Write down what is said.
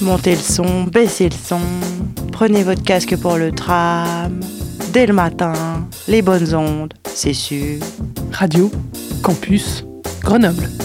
Montez le son, baissez le son, prenez votre casque pour le tram. Dès le matin, les bonnes ondes, c'est sûr. Radio Campus Grenoble.